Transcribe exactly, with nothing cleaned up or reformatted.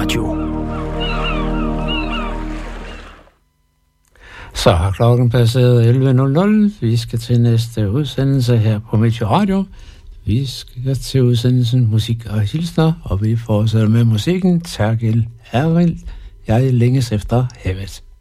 Radio. Så har klokken passeret elleve nul nul. Vi skal til næste udsendelse her på Meteo Radio. Vi skal til udsendelsen Musik og Hilsner, og vi fortsætter med musikken. Terkel Herrild, jeg længes efter havet.